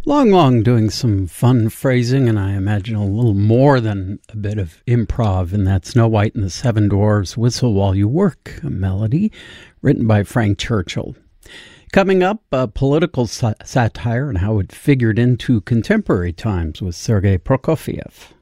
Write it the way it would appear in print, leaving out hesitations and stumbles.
Long doing some fun phrasing, and I imagine a little more than a bit of improv in that Snow White and the Seven Dwarfs Whistle While You Work melody, written by Frank Churchill. Coming up, political satire and how it figured into contemporary times with Sergei Prokofiev.